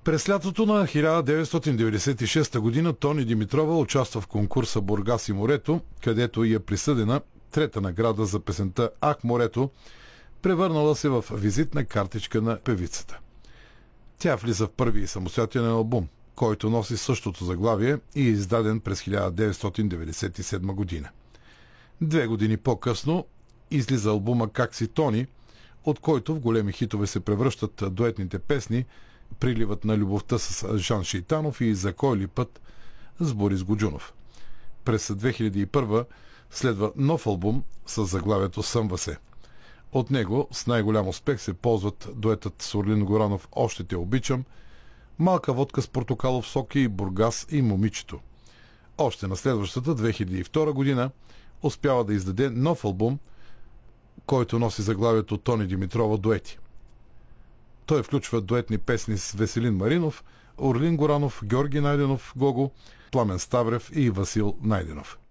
През лятото на 1996 година Тони Димитрова участва в конкурса Бургас и морето, където й е присъдена трета награда за песента «Ах, морето», превърнала се в визитна картичка на певицата. Тя влиза в първи самостоятелен албум, който носи същото заглавие и е издаден през 1997 година. 2 години по-късно излиза албума «Как си, Тони», от който в големи хитове се превръщат дуетните песни «Приливът на любовта» с Жан Шейтанов и «За кой ли път» с Борис Гуджунов. През 2001 следва нов албум с заглавието «Съмва се». От него с най-голям успех се ползват дуетът с Орлин Горанов «Още те обичам», Малка водка с портокалов сок и Бургас и момичето. Още на следващата 2002 година успява да издаде нов албум, който носи заглавието «Тони Димитрова дуети». Той включва дуетни песни с Веселин Маринов, Орлин Горанов, Георги Найденов Гого, Пламен Ставрев и Васил Найденов.